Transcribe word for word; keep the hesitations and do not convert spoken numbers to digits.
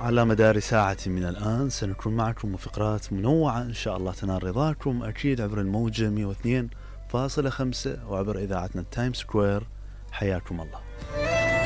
على مدار ساعة من الآن سنكون معكم وفقرات منوعة إن شاء الله تنال رضاكم، أكيد عبر الموجة مئة واثنين فاصلة خمسة وعبر إذاعتنا التايم سكوير. حياكم الله.